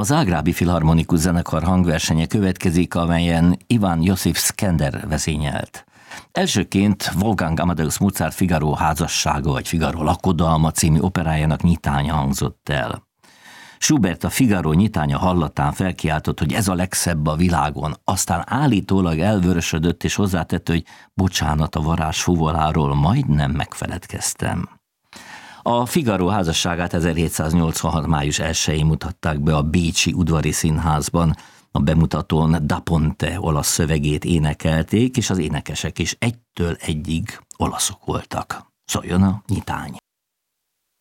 A Zágrábi Filharmonikus Zenekar hangversenye következik, amelyen Ivan Josif Szkender vezényelt. Elsőként Wolfgang Amadeus Mozart Figaro házassága vagy Figaro lakodalma című operájának nyitánya hangzott el. Schubert a Figaro nyitánya hallatán felkiáltott, hogy ez a legszebb a világon, aztán állítólag elvörösödött és hozzátette, hogy bocsánat a varázs fuvoláról, majdnem megfeledkeztem. A Figaro házasságát 1786. május 1-én mutatták be a Bécsi Udvari Színházban. A bemutatón Da Ponte olasz szövegét énekelték, és az énekesek is egytől egyig olaszok voltak. Szóljon a nyitány!